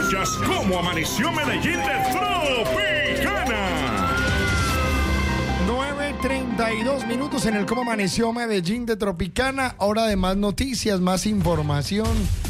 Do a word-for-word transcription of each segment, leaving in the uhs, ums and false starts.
Escuchas cómo amaneció Medellín de Tropicana. nueve treinta y dos minutos en el cómo amaneció Medellín de Tropicana. Hora de más noticias, más información.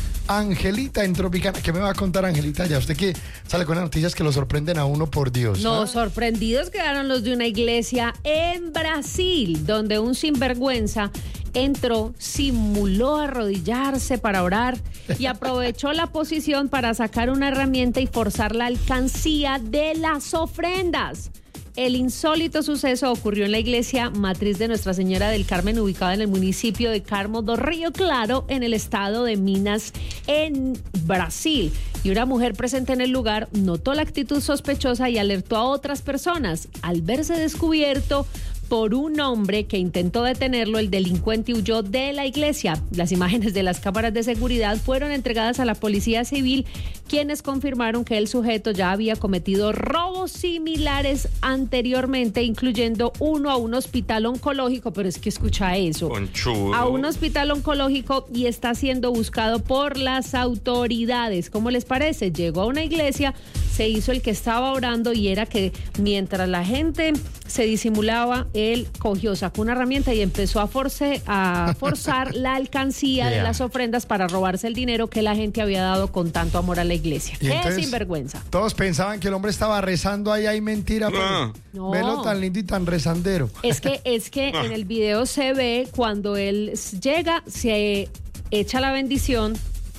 Angelita en Tropicana. ¿Qué me va a contar Angelita? Ya usted que sale con las noticias que lo sorprenden a uno, por Dios. No, ¿ah? sorprendidos quedaron los de una iglesia en Brasil, donde un sinvergüenza entró, simuló arrodillarse para orar y aprovechó la posición para sacar una herramienta y forzar la alcancía de las ofrendas. El insólito suceso ocurrió en la iglesia matriz de Nuestra Señora del Carmen, ubicada en el municipio de Carmo do Rio Claro, en el estado de Minas, en Brasil. Y una mujer presente en el lugar notó la actitud sospechosa y alertó a otras personas. Al verse descubierto por un hombre que intentó detenerlo, el delincuente huyó de la iglesia. Las imágenes de las cámaras de seguridad fueron entregadas a la policía civil, quienes confirmaron que el sujeto ya había cometido robos similares anteriormente, incluyendo uno a un hospital oncológico, pero es que escucha eso, Conchudo. a un hospital oncológico, y está siendo buscado por las autoridades. ¿Cómo les parece? Llegó a una iglesia, se hizo el que estaba orando, y era que mientras la gente se disimulaba, él cogió, sacó una herramienta y empezó a, force, a forzar la alcancía yeah. de las ofrendas para robarse el dinero que la gente había dado con tanto amor a la iglesia. ¡Qué sinvergüenza! Todos pensaban que el hombre estaba rezando ahí, hay mentira. No. No. Velo tan lindo y tan rezandero. Es que, es que en el video se ve cuando él llega, se echa la bendición.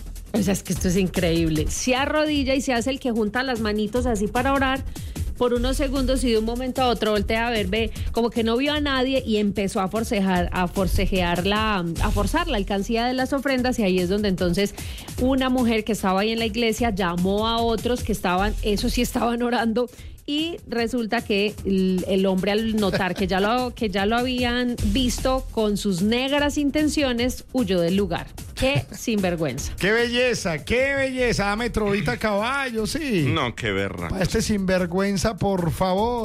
O sea, es que esto es increíble. Se arrodilla y se hace el que junta las manitos así para orar por unos segundos, y de un momento a otro voltea a ver, ve como que no vio a nadie y empezó a forcejar, a forcejear la, a forzar la alcancía de las ofrendas, y ahí es donde entonces una mujer que estaba ahí en la iglesia llamó a otros que estaban, esos sí estaban orando, y resulta que el, el hombre, al notar que ya lo que ya lo habían visto con sus negras intenciones, huyó del lugar. ¡Qué sinvergüenza! ¡Qué belleza! ¡Qué belleza! Dame trovita caballo, sí. No, qué berra. Para este sinvergüenza, por favor.